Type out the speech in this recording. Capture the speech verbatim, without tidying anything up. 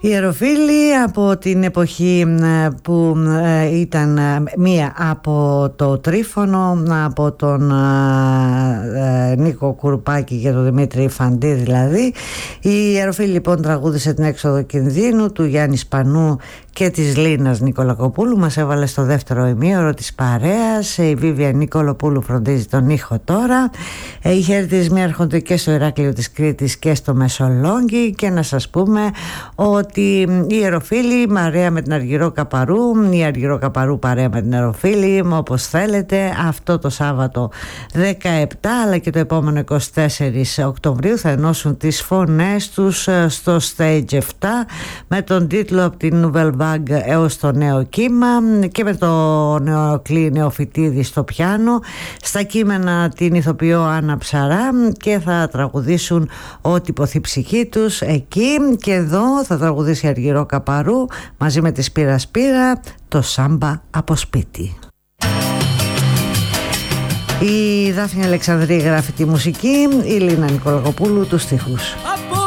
Ιεροφίλη από την εποχή που ήταν μία από το Τρίφωνο, από τον Νίκο Κουρουπάκη και τον Δημήτρη Φαντή δηλαδή. Η Ιεροφίλη λοιπόν τραγούδισε την Έξοδο Κινδύνου του Γιάννη Σπανού και της Λίνας Νικολακοπούλου. Μας έβαλε στο δεύτερο ημίωρο της παρέας. Η Βίβια Νικολοπούλου φροντίζει τον ήχο τώρα. Οι χαιρετισμοί έρχονται και στο Ηράκλειο της Κρήτης και στο Μεσολόγγι. Και να σας πούμε ότι η Ιεροφίλη παρέα με την Αργυρό Καπαρού, η Αργυρό Καπαρού παρέα με την Ιεροφίλη, όπως θέλετε, αυτό το Σάββατο δεκαεπτά αλλά και το επόμενο εικοστή τέταρτη Οκτωβρίου θα ενώσουν τις φωνές τους στο Stage επτά με τον τίτλο από την Nouvelle Vague έως το Νέο Κύμα και με το Νεοκλή Νεοφυτίδη στο πιάνο, στα κείμενα την ηθοποιό Άννα Ψαρά, και θα τραγουδήσουν ό,τι υποθεί ψυχή τους εκεί. Και εδώ θα τραγουδήσει Αργυρό Καπαρού μαζί με τη Σπύρα Σπύρα το Σάμπα από σπίτι. Η Δάφνη Αλεξανδρή γράφει τη μουσική, η Λίνα Νικολακοπούλου τους στίχους.